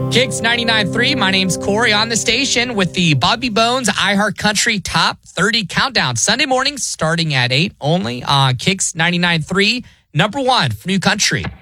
Kicks 99.3. My name's Corey on the station with the Bobby Bones iHeart Country Top 30 Countdown. Sunday mornings starting at 8 only on Kicks 99.3. Number one for new country.